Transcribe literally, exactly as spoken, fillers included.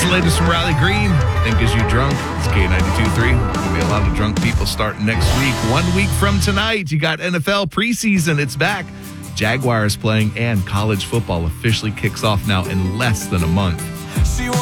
the latest from Riley Green. Think Is You Drunk? It's K ninety-two point three. There's going to be a lot of drunk people starting next week. One week from tonight, you got N F L preseason. It's back. Jaguars playing, and college football officially kicks off now in less than a month.